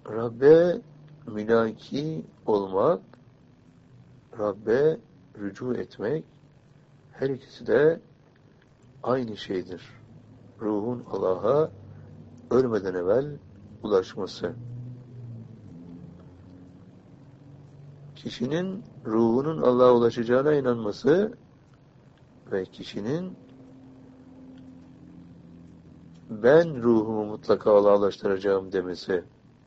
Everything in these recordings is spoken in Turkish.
Rabbe mülaki olmak, Rabbe rücu etmek, her ikisi de aynı şeydir. Ruhun Allah'a ölmeden evvel ulaşması. Kişinin ruhunun Allah'a ulaşacağına inanması ve kişinin ben ruhumu mutlaka Allah'a ulaştıracağım demesi,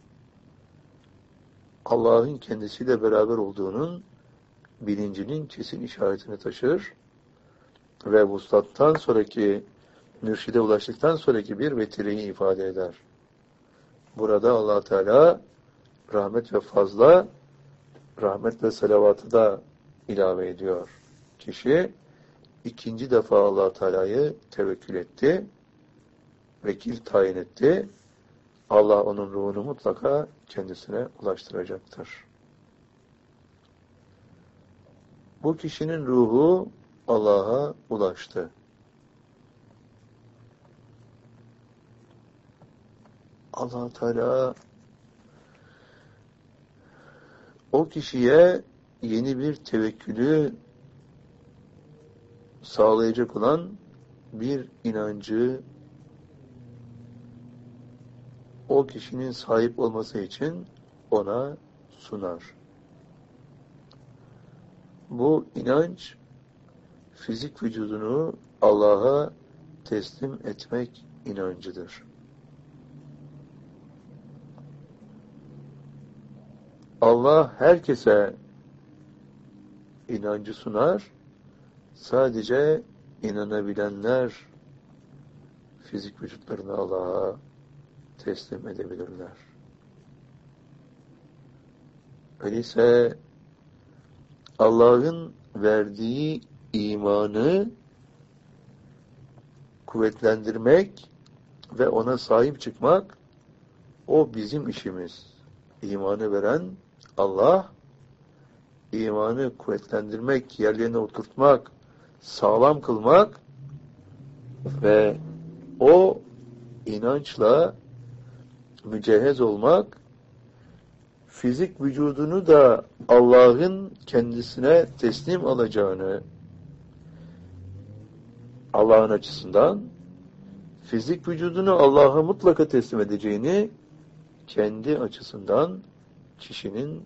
Allah'ın kendisiyle beraber olduğunun bilincinin kesin işaretini taşır ve vuslattan sonraki, mürşide ulaştıktan sonraki bir vetireyi ifade eder. Burada Allah Teala rahmet ve fazla, rahmet ve salavatı da ilave ediyor. Kişi ikinci defa Allah Teala'yı tevekkül etti, vekil tayin etti. Allah onun ruhunu mutlaka kendisine ulaştıracaktır. Bu kişinin ruhu Allah'a ulaştı. Allah Teala o kişiye yeni bir tevekkülü sağlayacak olan bir inancı o kişinin sahip olması için ona sunar. Bu inanç fizik vücudunu Allah'a teslim etmek inancıdır. Allah herkese inancı sunar. Sadece inanabilenler fizik vücutlarını Allah'a teslim edebilirler. Öyleyse Allah'ın verdiği imanı kuvvetlendirmek ve ona sahip çıkmak o bizim işimiz. İmanı veren Allah, imanı kuvvetlendirmek, yerlerine oturtmak, sağlam kılmak ve o inançla mücehhez olmak, fizik vücudunu da Allah'ın kendisine teslim alacağını, Allah'ın açısından, fizik vücudunu Allah'a mutlaka teslim edeceğini, kendi açısından kişinin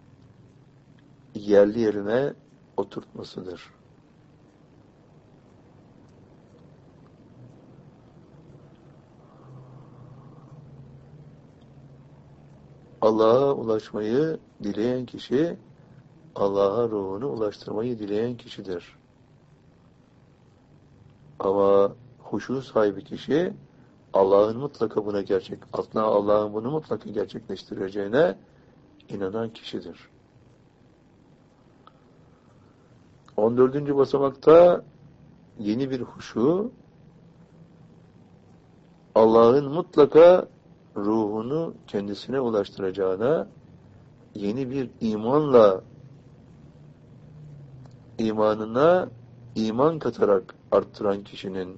yerli yerine oturtmasıdır. Allah'a ulaşmayı dileyen kişi, Allah'a ruhunu ulaştırmayı dileyen kişidir. Ama huşu sahibi kişi, Allah'ın mutlaka buna Allah'ın bunu mutlaka gerçekleştireceğine inanan kişidir. 14. basamakta yeni bir huşu, Allah'ın mutlaka ruhunu kendisine ulaştıracağına yeni bir imanla imanına iman katarak arttıran kişinin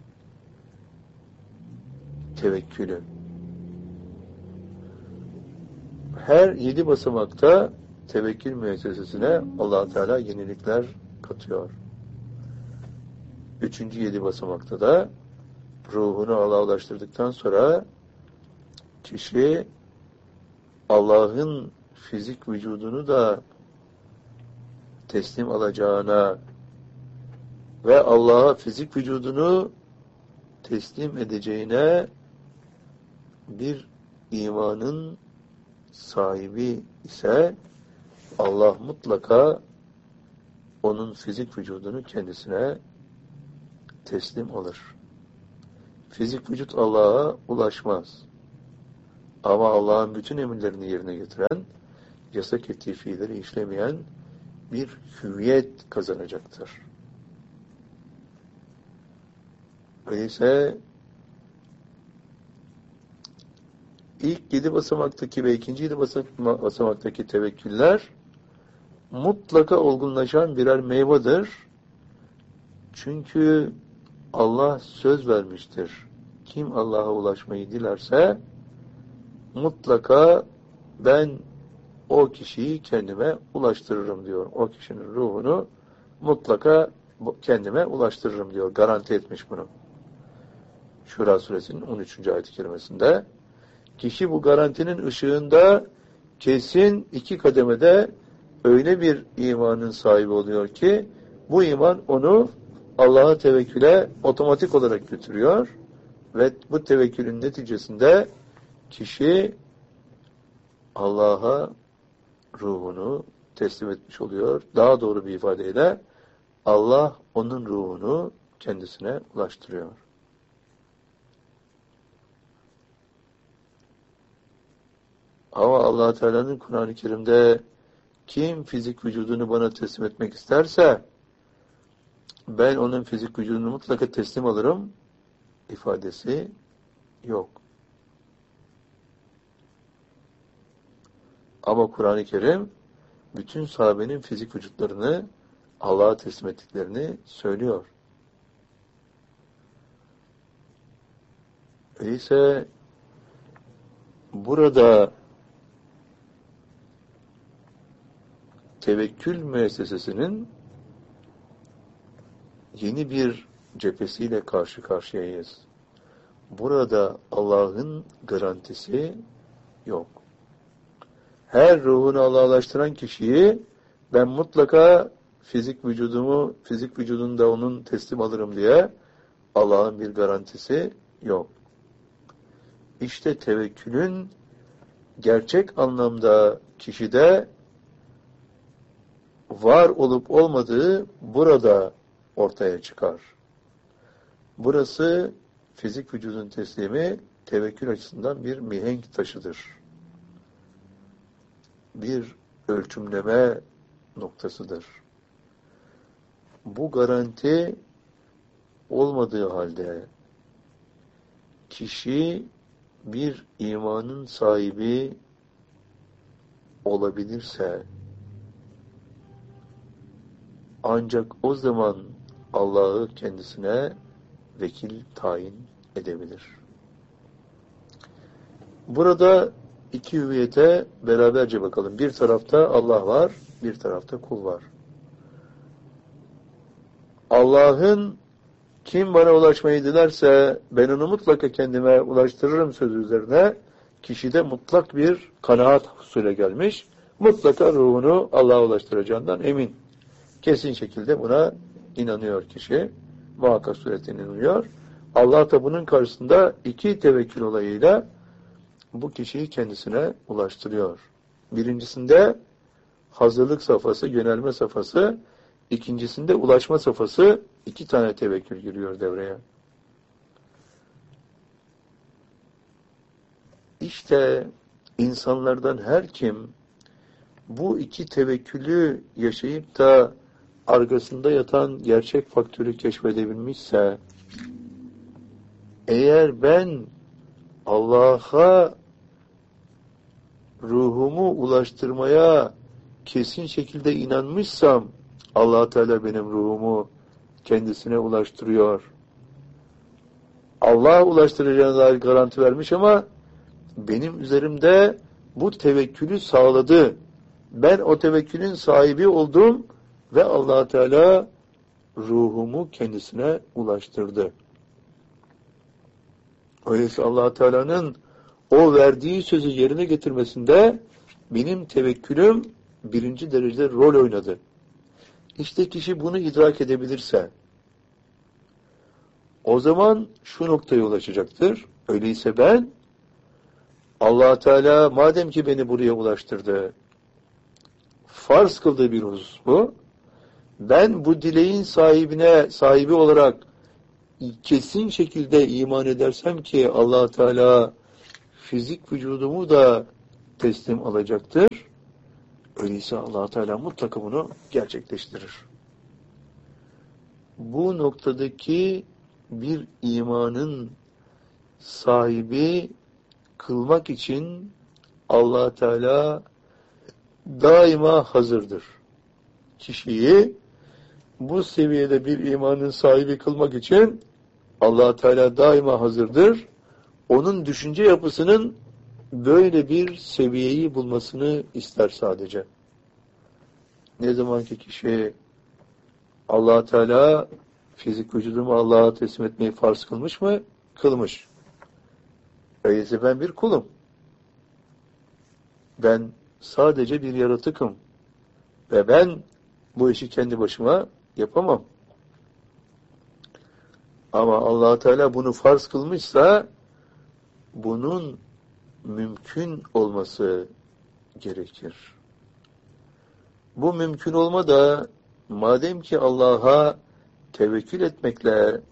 tevekkülü. Her 7 basamakta tevekkül müessesesine Allah Teala yenilikler katıyor. 3. 7 basamakta da ruhunu Allah'a ulaştırdıktan sonra kişi Allah'ın fizik vücudunu da teslim alacağına ve Allah'a fizik vücudunu teslim edeceğine bir imanın sahibi ise Allah mutlaka onun fizik vücudunu kendisine teslim alır. Fizik vücut Allah'a ulaşmaz. Ama Allah'ın bütün emirlerini yerine getiren, yasak ettiği fiilleri işlemeyen bir hüviyet kazanacaktır. Öyleyse ilk 7 basamaktaki ve ikinci 7 basamaktaki tevekküller mutlaka olgunlaşan birer meyvedir. Çünkü Allah söz vermiştir. Kim Allah'a ulaşmayı dilerse mutlaka ben o kişiyi kendime ulaştırırım diyor. O kişinin ruhunu mutlaka kendime ulaştırırım diyor. Garanti etmiş bunu. Şura suresinin 13. ayet-i kerimesinde. Kişi bu garantinin ışığında kesin 2 kademede öyle bir imanın sahibi oluyor ki bu iman onu Allah'a tevekküle otomatik olarak götürüyor ve bu tevekkülün neticesinde kişi Allah'a ruhunu teslim etmiş oluyor. Daha doğru bir ifadeyle Allah onun ruhunu kendisine ulaştırıyor. Ama Allah Teala'nın Kur'an-ı Kerim'de kim fizik vücudunu bana teslim etmek isterse ben onun fizik vücudunu mutlaka teslim alırım ifadesi yok. Ama Kur'an-ı Kerim bütün sahabenin fizik vücutlarını Allah'a teslim ettiklerini söylüyor. Öyleyse burada tevekkül müessesesinin yeni bir cephesiyle karşı karşıyayız. Burada Allah'ın garantisi yok. Her ruhunu Allah'laştıran kişiyi ben mutlaka fizik vücudunu da onun teslim alırım diye Allah'ın bir garantisi yok. İşte tevekkülün gerçek anlamda kişide var olup olmadığı burada ortaya çıkar. Burası fizik vücudun teslimi tevekkül açısından bir mihenk taşıdır. Bir ölçümleme noktasıdır. Bu garanti olmadığı halde kişi bir imanın sahibi olabilirse ancak o zaman Allah'ı kendisine vekil tayin edebilir. Burada iki hüviyete beraberce bakalım. Bir tarafta Allah var, bir tarafta kul var. Allah'ın kim bana ulaşmayı dilerse ben onu mutlaka kendime ulaştırırım sözü üzerine kişide mutlak bir kanaat husule gelmiş. Mutlaka ruhunu Allah'a ulaştıracağından emin. Kesin şekilde buna inanıyor kişi. Muhakkak suretine inanıyor. Allah da bunun karşısında iki tevekkül olayıyla bu kişiyi kendisine ulaştırıyor. Birincisinde hazırlık safhası, yönelme safhası, ikincisinde ulaşma safhası, 2 tane tevekkül giriyor devreye. İşte insanlardan her kim bu 2 tevekkülü yaşayıp da arkasında yatan gerçek faktörü keşfedebilmişse, eğer ben Allah'a ruhumu ulaştırmaya kesin şekilde inanmışsam, Allah Teala benim ruhumu kendisine ulaştırıyor. Allah ulaştıracağına dair garanti vermiş ama benim üzerimde bu tevekkülü sağladı. Ben o tevekkülün sahibi oldum ve Allah Teala ruhumu kendisine ulaştırdı. Öyleyse Allah Teala'nın o verdiği sözü yerine getirmesinde benim tevekkülüm birinci derecede rol oynadı. İşte kişi bunu idrak edebilirse o zaman şu noktaya ulaşacaktır. Öyleyse ben Allah Teala madem ki beni buraya ulaştırdı, farz kıldığı bir husus bu. Ben bu dileğin sahibi olarak kesin şekilde iman edersem ki Allah Teala fizik vücudumu da teslim alacaktır. Öyleyse Allah Teala mutlaka bunu gerçekleştirir. Bu noktadaki bir imanın sahibi kılmak için Allah Teala daima hazırdır. Kişiyi bu seviyede bir imanın sahibi kılmak için Allah Teala daima hazırdır. Onun düşünce yapısının böyle bir seviyeyi bulmasını ister sadece. Ne zamanki kişi Allah Teala fizik vücudumu Allah'a teslim etmeyi farz kılmış mı? Kılmış. Öyleyse ben bir kulum. Ben sadece bir yaratıkım. Ve ben bu işi kendi başıma yapamam. Ama Allah Teala bunu farz kılmışsa bunun mümkün olması gerekir. Bu mümkün olma da madem ki Allah'a tevekkül etmekle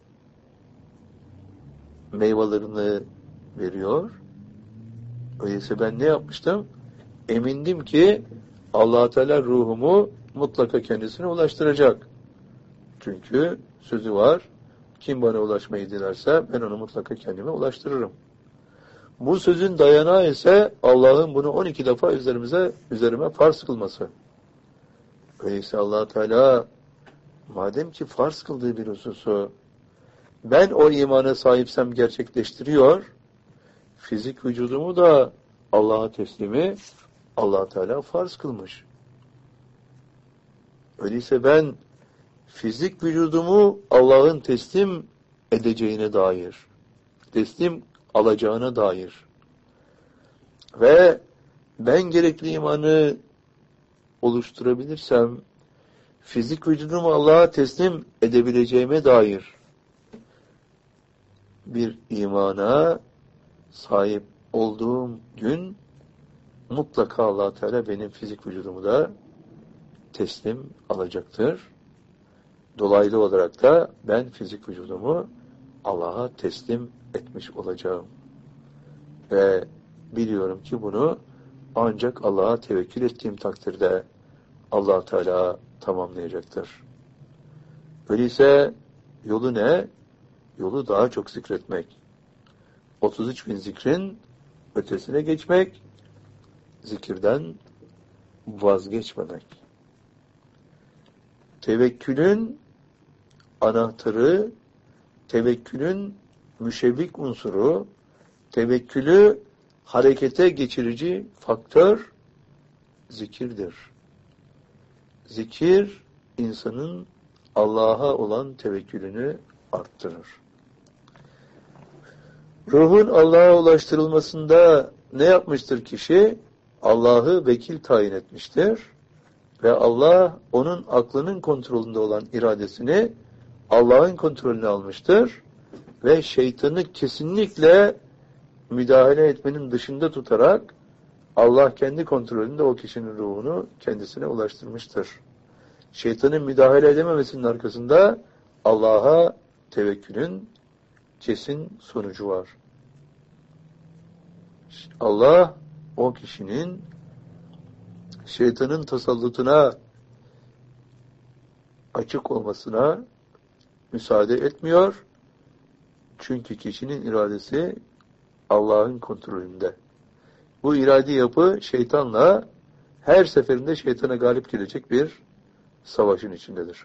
meyvelerini veriyor, öyleyse ben ne yapmıştım? Emindim ki Allah Teala ruhumu mutlaka kendisine ulaştıracak. Çünkü sözü var, kim bana ulaşmayı dilerse ben onu mutlaka kendime ulaştırırım. Bu sözün dayanağı ise Allah'ın bunu 12 defa üzerime farz kılması. Öyleyse Allah Teala madem ki farz kıldığı bir hususu ben o imana sahipsem gerçekleştiriyor, fizik vücudumu da Allah'a teslimi Allah Teala farz kılmış. Öyleyse ben fizik vücudumu Allah'ın teslim edeceğine dair, teslim alacağına dair ve ben gerekli imanı oluşturabilirsem fizik vücudumu Allah'a teslim edebileceğime dair bir imana sahip olduğum gün mutlaka Allah Teala benim fizik vücudumu da teslim alacaktır. Dolaylı olarak da ben fizik vücudumu Allah'a teslim etmiş olacağım. Ve biliyorum ki bunu ancak Allah'a tevekkül ettiğim takdirde Allah Teala tamamlayacaktır. Öyleyse yolu ne? Yolu daha çok zikretmek. 33 bin zikrin ötesine geçmek, zikirden vazgeçmemek. Tevekkülün anahtarı, tevekkülün müşevvik unsuru, tevekkülü harekete geçirici faktör zikirdir. Zikir, insanın Allah'a olan tevekkülünü arttırır. Ruhun Allah'a ulaştırılmasında ne yapmıştır kişi? Allah'ı vekil tayin etmiştir. Ve Allah onun aklının kontrolünde olan iradesini Allah'ın kontrolüne almıştır. Ve şeytanı kesinlikle müdahale etmenin dışında tutarak Allah kendi kontrolünde o kişinin ruhunu kendisine ulaştırmıştır. Şeytanın müdahale edememesinin arkasında Allah'a tevekkülün kesin sonucu var. Allah o kişinin şeytanın tasallutuna açık olmasına müsaade etmiyor. Çünkü kişinin iradesi Allah'ın kontrolünde. Bu iradi yapı şeytanla her seferinde şeytana galip gelecek bir savaşın içindedir.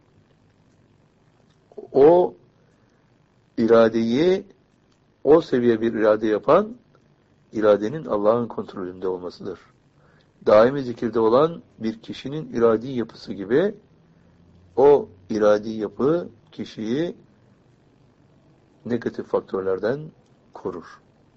O iradeyi o seviye bir irade yapan iradenin Allah'ın kontrolünde olmasıdır. Daimi zikirde olan bir kişinin iradi yapısı gibi o iradi yapı kişiyi negatif faktörlerden korur.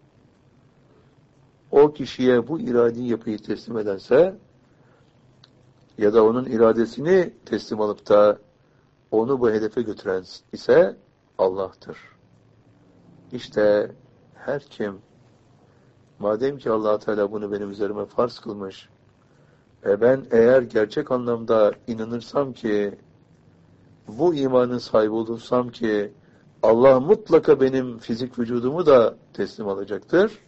O kişiye bu iradi yapıyı teslim edense ya da onun iradesini teslim alıp da onu bu hedefe götüren ise Allah'tır. İşte her kim madem ki Allah Teala bunu benim üzerime farz kılmış ve ben eğer gerçek anlamda inanırsam ki bu imanın sahibi olursam ki Allah mutlaka benim fizik vücudumu da teslim alacaktır.